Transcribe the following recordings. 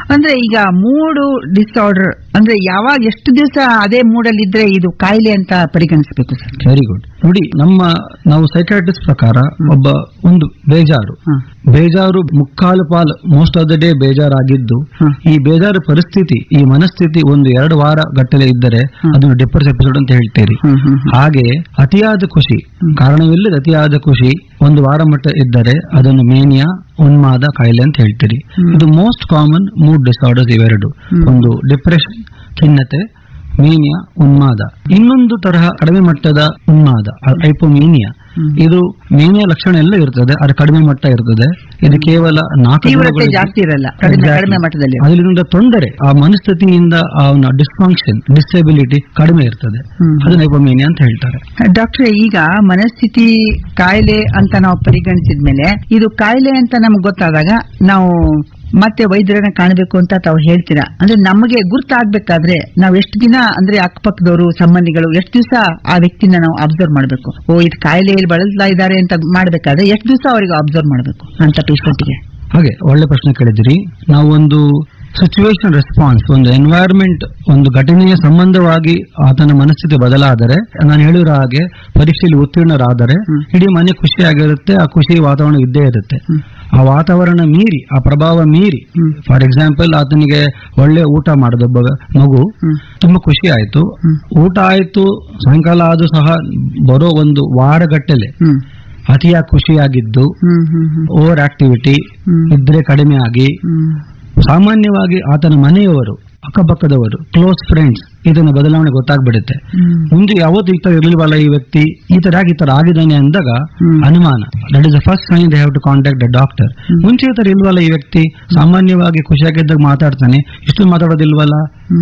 ಅಂದ್ರೆ ಈಗ mood disorder ಅಂದ್ರೆ ಯಾವಾಗ ಎಷ್ಟು ದಿವಸ ಅದೇ ಮೂಡಲ್ಲಿ ಇದ್ರೆ ಇದು ಕಾಯಿಲೆ ಅಂತ ಪರಿಗಣಿಸಬೇಕು ಸರ್? Very good. ನೋಡಿ, ನಾವು ಸೈಕಾಟ್ರಿಸ್ಟ್ ಪ್ರಕಾರ ಒಂದು ಬೇಜಾರು ಮುಕ್ಕಾಲು ಪಾಲು ಮೋಸ್ಟ್ ಆಫ್ ದ ಡೇ ಬೇಜಾರಾಗಿದ್ದು, ಈ ಬೇಜಾರು ಪರಿಸ್ಥಿತಿ, ಈ ಮನಸ್ಥಿತಿ 1-2 ವಾರ ಗಟ್ಟಲೆ ಇದ್ದರೆ ಅದನ್ನು ಡಿಪ್ರೆಸ್ ಎಪಿಸೋಡ್ ಅಂತ ಹೇಳ್ತೀರಿ. ಹಾಗೆ ಅತಿಯಾದ ಖುಷಿ, ಕಾರಣವಿಲ್ಲದ ಅತಿಯಾದ ಖುಷಿ 1 ವಾರ ಮಟ್ಟ ಇದ್ದರೆ ಅದನ್ನು ಮೇನಿಯಾ, ಉನ್ಮಾದ ಕಾಯಿಲೆ ಅಂತ ಹೇಳ್ತೀರಿ. ಇದು ಮೋಸ್ಟ್ ಕಾಮನ್ ಮೂಡ್ ಡಿಸಾರ್ಡರ್ಸ್ ಇವೆರಡು. ಒಂದು ಡಿಪ್ರೆಷನ್, ಖಿನ್ನತೆ, ಮೇನಿಯಾ, ಉನ್ಮಾದ. ಇನ್ನೊಂದು ತರಹ ಕಡಿಮೆ ಮಟ್ಟದ ಉನ್ಮಾದ, ಹೈಪೋಮೇನಿಯಾ. ಇದು ಮೇನಿಯಾ ಲಕ್ಷಣ ಎಲ್ಲ ಇರ್ತದೆ, ಅದು ಕಡಿಮೆ ಮಟ್ಟ ಇರ್ತದೆ. ಇದು ಕೇವಲ 4 ಜಾಸ್ತಿ ಇರಲ್ಲ, ಕಡಿಮೆ ಮಟ್ಟದಲ್ಲಿ. ಅದರಿಂದ ತೊಂದರೆ, ಆ ಮನಸ್ಥಿತಿಯಿಂದ ಅವನ ಡಿಸ್ಫಂಕ್ಷನ್, ಡಿಸೆಬಿಲಿಟಿ ಕಡಿಮೆ ಇರ್ತದೆ. ಅದನ್ನ ಹೈಪೋಮೇನಿಯಾ ಅಂತ ಹೇಳ್ತಾರೆ. ಡಾಕ್ಟ್ರೆ, ಈಗ ಮನಸ್ಥಿತಿ ಕಾಯಿಲೆ ಅಂತ ನಾವು ಪರಿಗಣಿಸಿದ್ಮೇಲೆ ಇದು ಕಾಯಿಲೆ ಅಂತ ನಮ್ಗೆ ಗೊತ್ತಾದಾಗ ನಾವು ಮತ್ತೆ ವೈದ್ಯರನ್ನ ಕಾಣಬೇಕು ಅಂತ ತಾವು ಹೇಳ್ತೀರಾ. ಅಂದ್ರೆ ನಮಗೆ ಗುರ್ತಾಗ್ಬೇಕಾದ್ರೆ ನಾವು ಎಷ್ಟು ದಿನ, ಅಂದ್ರೆ ಅಕ್ಕಪಕ್ಕದವರು, ಸಂಬಂಧಿಗಳು ಎಷ್ಟು ದಿವಸ ಆ ವ್ಯಕ್ತಿನ ನಾವು ಅಬ್ಸರ್ವ್ ಮಾಡಬೇಕು? ಇದು ಕಾಯಿಲೆಯಲ್ಲಿ ಬಳಸ್ತಾ ಇದ್ದಾರೆ ಅಂತ ಮಾಡ್ಬೇಕಾದ್ರೆ ಎಷ್ಟು ದಿವಸ ಅವರಿಗೆ ಅಬ್ಸರ್ವ್ ಮಾಡಬೇಕು ಅಂತ ಪೇಷಂಟ್ಗೆ? ಹಾಗೆ ಒಳ್ಳೆ ಪ್ರಶ್ನೆ ಕೇಳಿದಿರಿ. ನಾವು ಒಂದು ಸಿಚುವೇಶನ್ ರೆಸ್ಪಾನ್ಸ್, ಒಂದು ಎನ್ವೈರನ್ಮೆಂಟ್, ಒಂದು ಘಟನೆಯ ಸಂಬಂಧವಾಗಿ ಆತನ ಮನಸ್ಥಿತಿ ಬದಲಾದರೆ, ನಾನು ಹೇಳಿರೋ ಹಾಗೆ ಪರೀಕ್ಷೆಯಲ್ಲಿ ಉತ್ತೀರ್ಣರಾದರೆ ಇಡೀ ಮನೆ ಖುಷಿಯಾಗಿರುತ್ತೆ, ಆ ಖುಷಿ ವಾತಾವರಣ ಇದ್ದೇ ಇರುತ್ತೆ. ಆ ವಾತಾವರಣ ಮೀರಿ, ಆ ಪ್ರಭಾವ ಮೀರಿ, ಫಾರ್ ಎಕ್ಸಾಂಪಲ್ ಆತನಿಗೆ ಒಳ್ಳೆ ಊಟ ಮಾಡಿದೊಬ್ಬ ಮಗು, ತುಂಬಾ ಖುಷಿ ಆಯ್ತು, ಊಟ ಆಯ್ತು, ಸಾಯಂಕಾಲ ಆದ್ರೂ ಸಹ ಬರೋ 1 ವಾರಗಟ್ಟಲೆ ಅತಿಯಾಗಿ ಖುಷಿಯಾಗಿದ್ದು, ಓವರ್ ಆಕ್ಟಿವಿಟಿ ಇದ್ರೆ ಕಡಿಮೆ ಆಗಿ, ಸಾಮಾನ್ಯವಾಗಿ ಆತನ ಮನೆಯವರು, ಅಕ್ಕಪಕ್ಕದವರು, ಕ್ಲೋಸ್ ಫ್ರೆಂಡ್ಸ್, ಇದನ್ನ ಬದಲಾವಣೆ ಗೊತ್ತಾಗ್ಬಿಡುತ್ತೆ. ಮುಂದೆ ಯಾವತ್ತೂ ಈ ತರ ಇರಲಿಲ್ವಲ್ಲ ಈ ವ್ಯಕ್ತಿ, ಈ ತರ ಆಗಿದ್ದಾನೆ ಅಂದಾಗ ಅನುಮಾನ. That is the first sign they have to contact the doctor. ಮುಂಚೆ ಈ ತರ ಇಲ್ವಲ್ಲ ಈ ವ್ಯಕ್ತಿ, ಸಾಮಾನ್ಯವಾಗಿ ಖುಷಿಯಾಗಿದ್ದಾಗ ಮಾತಾಡ್ತಾನೆ, ಇಷ್ಟು ಮಾತಾಡೋದಿಲ್ವಲ್ಲ,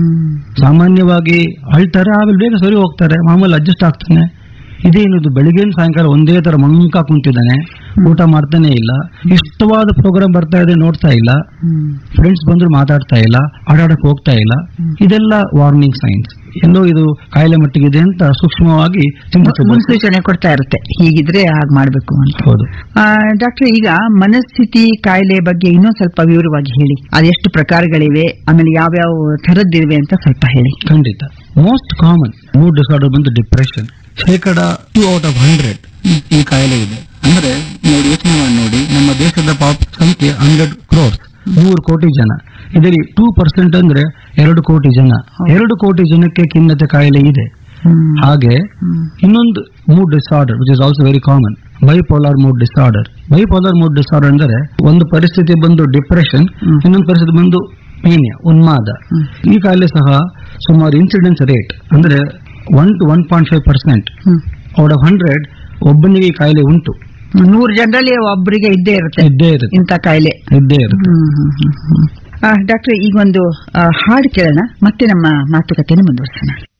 ಸಾಮಾನ್ಯವಾಗಿ ಅಳ್ತಾರೆ, ಆಮೇಲೆ ಬೇಗ ಸರಿ ಹೋಗ್ತಾರೆ, ಮಾಮೂಲಿ ಅಡ್ಜಸ್ಟ್ ಆಗ್ತಾನೆ. ಇದೇನಿದು ಬೆಳಿಗ್ಗೆ ಸಾಯಂಕಾಲ ಒಂದೇ ತರ ಮಂಕ ಕುಂತಿದ್ದಾನೆ, ಊಟ ಮಾಡ್ತಾನೆ ಇಲ್ಲ, ಇಷ್ಟವಾದ ಪ್ರೋಗ್ರಾಮ್ ಬರ್ತಾ ಇದೆ ನೋಡ್ತಾ ಇಲ್ಲ, ಫ್ರೆಂಡ್ಸ್ ಬಂದ್ರು ಮಾತಾಡ್ತಾ ಇಲ್ಲ, ಆಡಾಡಕ್ ಹೋಗ್ತಾ ಇಲ್ಲ. ಇದೆಲ್ಲ ವಾರ್ನಿಂಗ್ ಸೈನ್ಸ್. ಎಲ್ಲೋ ಇದು ಕಾಯಿಲೆ ಮಟ್ಟಿಗಿದೆ ಅಂತ ಸೂಕ್ಷ್ಮವಾಗಿ ಮುನ್ಸೂಚನೆ ಕೊಡ್ತಾ ಇರುತ್ತೆ, ಹೀಗಿದ್ರೆ ಹಾಗೆ ಮಾಡ್ಬೇಕು ಅಂತ. ಹೌದು ಡಾಕ್ಟರ್, ಈಗ ಮನಸ್ಥಿತಿ ಕಾಯಿಲೆ ಬಗ್ಗೆ ಇನ್ನೊಂದು ಸ್ವಲ್ಪ ವಿವರವಾಗಿ ಹೇಳಿ. ಅದೆಷ್ಟು ಪ್ರಕಾರಗಳಿವೆ, ಆಮೇಲೆ ಯಾವ್ಯಾವ ಥರದ್ದಿವೆ ಅಂತ ಸ್ವಲ್ಪ ಹೇಳಿ. ಖಂಡಿತ. ಮೋಸ್ಟ್ ಕಾಮನ್ ಮೂಡ್ ಡಿಸಾರ್ಡರ್ ಬಂದು ಡಿಪ್ರೆಷನ್. 2/100 ಈ ಕಾಯಿಲೆ ಇದೆ. ಅಂದ್ರೆ ನೋಡಿ, ಯೋಚನೆ ಮಾಡಿ, ನಮ್ಮ ದೇಶದ ಸಂಖ್ಯೆ 100 crores, 100 ಕೋಟಿ ಜನ. ಇದರಲ್ಲಿ 2% ಅಂದ್ರೆ 2 ಕೋಟಿ ಜನ. 2 ಕೋಟಿ ಜನಕ್ಕೆ ಖಿನ್ನತೆ ಕಾಯಿಲೆ ಇದೆ. ಹಾಗೆ ಇನ್ನೊಂದು mood disorder which is also very common, bipolar mood disorder. Bipolar mood disorder ಅಂದ್ರೆ ಒಂದು ಪರಿಸ್ಥಿತಿ ಬಂದು ಡಿಪ್ರೆಷನ್, ಇನ್ನೊಂದು ಪರಿಸ್ಥಿತಿ ಬಂದು ಮೇನಿಯಾ, ಉನ್ಮಾದ. ಈ ಕಾಯಿಲೆ ಸಹ ಸುಮಾರು ಇನ್ಸಿಡೆನ್ಸ್ ರೇಟ್ ಅಂದ್ರೆ 1 to 1.5% ಔಟ್ ಆಫ್ 100 ಒಬ್ಬನಿಗೆ ಕಾಯಿಲೆ ಉಂಟು. 100 ಜನರಲ್ಲಿ ಒಬ್ಬರಿಗೆ ಇದ್ದೇ ಇರುತ್ತೆ ಇಂಥ ಕಾಯಿಲೆ, ಇದ್ದೇ ಇರುತ್ತೆ. ಡಾಕ್ಟರ್, ಈಗ ಒಂದು ಹಾಡು ಕೇಳೋಣ, ಮತ್ತೆ ನಮ್ಮ ಮಾತುಕತೆಯನ್ನು ಮುಂದುವರಿಸೋಣ.